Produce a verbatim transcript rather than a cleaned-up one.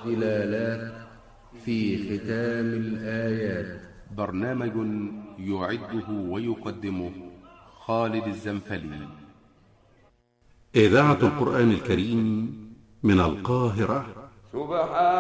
ضلالات في ختام الآيات. برنامج يعده ويقدمه خالد الزنفلي. إذاعة القرآن الكريم من القاهرة. سبحان